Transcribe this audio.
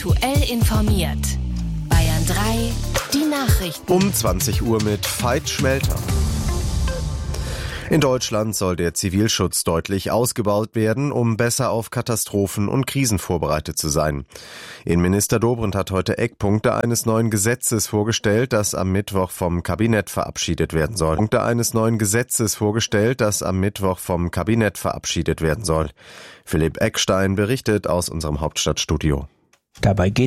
Aktuell informiert. Bayern 3, die Nachrichten. Um 20 Uhr mit Veit Schmelter. In Deutschland soll der Zivilschutz deutlich ausgebaut werden, um besser auf Katastrophen und Krisen vorbereitet zu sein. Innenminister Dobrindt hat heute Eckpunkte eines neuen Gesetzes vorgestellt, das am Mittwoch vom Kabinett verabschiedet werden soll. Philipp Eckstein berichtet aus unserem Hauptstadtstudio. Dabei geht